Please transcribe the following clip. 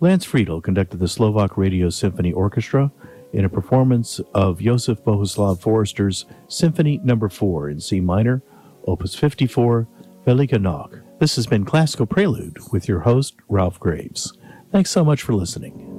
Lance Friedel conducted the Slovak Radio Symphony Orchestra in a performance of Josef Bohuslav Foerster's Symphony No. 4 in C minor, Opus 54, Velika Noc. This has been Classical Prelude with your host, Ralph Graves. Thanks so much for listening.